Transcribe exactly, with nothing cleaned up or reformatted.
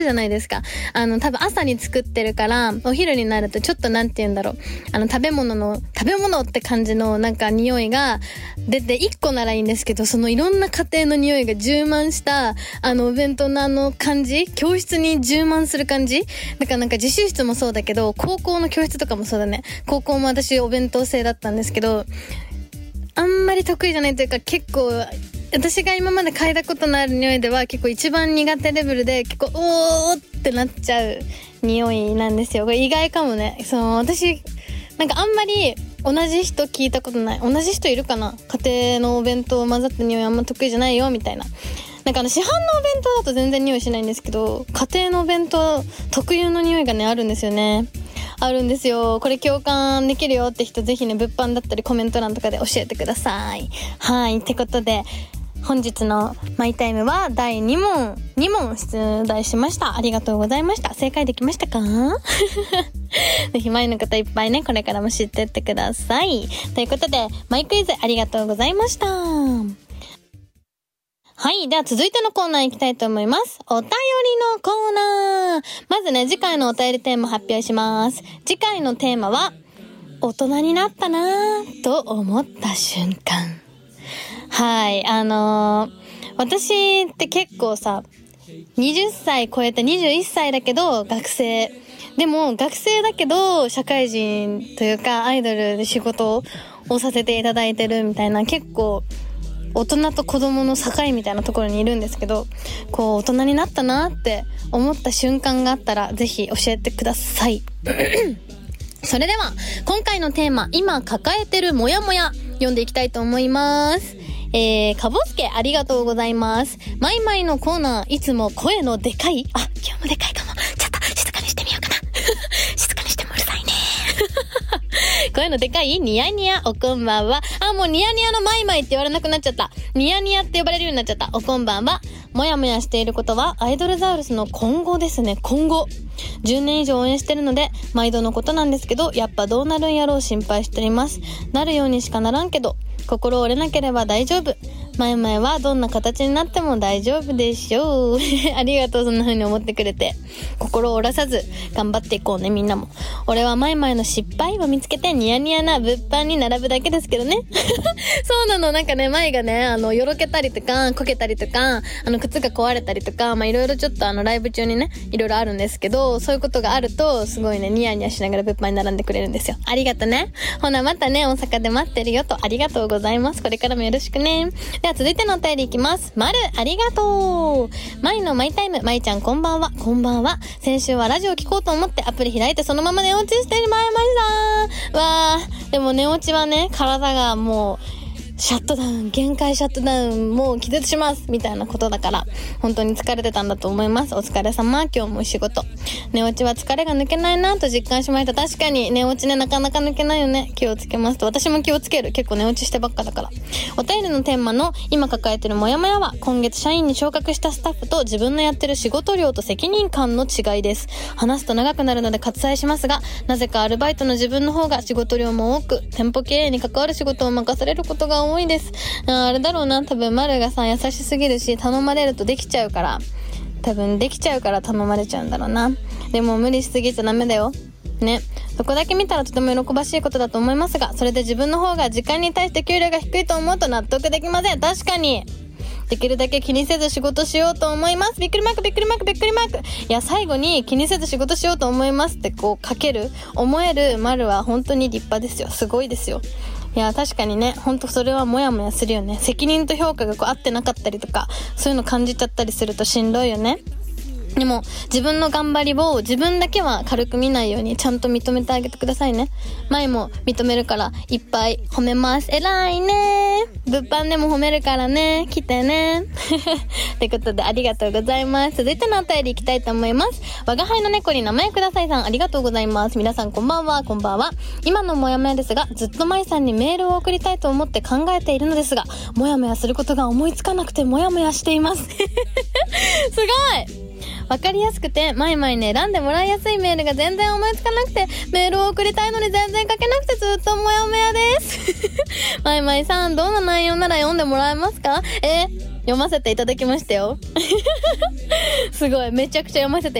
じゃないですか。あの多分朝に作ってるからお昼になるとちょっとなんて言うんだろう、あの食べ物の食べ物って感じのなんか匂いが出ていっこならいいんですけど、そのいろんな家庭の匂いが充満したあのお弁当のあの感じ、教室に充満する感じだから、なんか自習室もそうだけど高校の教室とかもそうだね。高校も私お弁当制だったんですけど、あんまり得意じゃないというか、結構私が今まで嗅いだことのある匂いでは結構一番苦手レベルで、結構おーってなっちゃう匂いなんですよ。これ意外かもね。その私なんかあんまり同じ人聞いたことない。同じ人いるかな。家庭のお弁当混ざった匂いあんま得意じゃないよみたいな。なんかあの市販のお弁当だと全然匂いしないんですけど、家庭のお弁当特有の匂いがねあるんですよね。あるんですよ。これ共感できるよって人ぜひね、物販だったりコメント欄とかで教えてください。はい、ってことで本日のマイタイムはだいにもんにもん出題しました。ありがとうございました。正解できましたか？ぜひ前の方いっぱいね、これからも知ってってください。ということでマイクイズありがとうございました。はい。では続いてのコーナー行きたいと思います。お便りのコーナー。まずね、次回のお便りテーマ発表します。次回のテーマは、大人になったなぁと思った瞬間。はい。あのー、私って結構さ、はたち超えてにじゅういっさいだけど学生。でも学生だけど社会人というかアイドルで仕事をさせていただいてるみたいな、結構、大人と子供の境みたいなところにいるんですけど、こう大人になったなって思った瞬間があったらぜひ教えてください。それでは今回のテーマ、今抱えてるモヤモヤ読んでいきたいと思います。えー、かぼすけありがとうございます。マイマイのコーナー、いつも声のでかい、あ、今日もでかいかも。ちょっと静かにしてみようかな。静かにしてもうるさいね。声のでかいニヤニヤおこんばんは。あ、もうニヤニヤのマイマイって言われなくなっちゃった。ニヤニヤって呼ばれるようになっちゃった。おこんばんは。もやもやしていることはアイドルザウルスの今後ですね。今後じゅうねん以上応援してるので毎度のことなんですけど、やっぱどうなるんやろう心配しております。なるようにしかならんけど心折れなければ大丈夫。前々はどんな形になっても大丈夫でしょう。ありがとう、そんな風に思ってくれて。心を折らさず頑張っていこうね、みんなも。俺は前々の失敗を見つけてニヤニヤな物販に並ぶだけですけどね。そうなの。なんかね、前がね、あのよろけたりとかこけたりとか、あの靴が壊れたりとか、まあいろいろちょっとあのライブ中にね、いろいろあるんですけど、そういうことがあるとすごいね、ニヤニヤしながら物販に並んでくれるんですよ。ありがとね。ほなまたね、大阪で待ってるよと。ありがとうございます。これからもよろしくね。では続いてのお便りいきます。まる、ありがとう。マイのマイタイム、マイちゃんこんばんは。こんばんは。先週はラジオ聞こうと思ってアプリ開いてそのまま寝落ちしてしまいました。わー、でも寝落ちはね、体がもうシャットダウン、限界シャットダウン、もう気絶しますみたいなことだから、本当に疲れてたんだと思います。お疲れ様。今日もお仕事。寝落ちは疲れが抜けないなと実感しました。確かに寝落ちね、なかなか抜けないよね。気をつけますと。私も気をつける。結構寝落ちしてばっかだから。お便りのテーマの今抱えてるモヤモヤは、今月社員に昇格したスタッフと自分のやってる仕事量と責任感の違いです。話すと長くなるので割愛しますが、なぜかアルバイトの自分の方が仕事量も多く、店舗経営に関わる仕事を任されることが多いです。あ, あれだろうな、多分マルがさ優しすぎるし、頼まれるとできちゃうから、多分できちゃうから頼まれちゃうんだろうな。でも無理しすぎちゃダメだよね。そこだけ見たらとても喜ばしいことだと思いますが、それで自分の方が時間に対して給料が低いと思うと納得できません。確かにできるだけ気にせず仕事しようと思います。びっくりマークびっくりマークびっくりマーク。いや、最後に気にせず仕事しようと思いますってこう書ける、思えるマルは本当に立派ですよ。すごいですよ。いや、確かにね、ほんとそれはモヤモヤするよね。責任と評価がこう合ってなかったりとか、そういうの感じちゃったりするとしんどいよね。でも自分の頑張りを自分だけは軽く見ないようにちゃんと認めてあげてくださいね。前も認めるからいっぱい褒めます。偉いね。物販でも褒めるからね、来てね。ってことでありがとうございます。続いてのお便りいきたいと思います。我が輩の猫に名前くださいさん、ありがとうございます。皆さんこんばんは。こんばんは。今のモヤモヤですが、ずっと舞さんにメールを送りたいと思って考えているのですが、モヤモヤすることが思いつかなくてモヤモヤしています。すごいわかりやすくてマイマイに選んでもらいやすいメールが全然思いつかなくて、メールを送りたいのに全然書けなくてずっとモヤモヤです。マイマイさん、どんな内容なら読んでもらえますか？え読ませていただきましたよ。すごい、めちゃくちゃ読ませて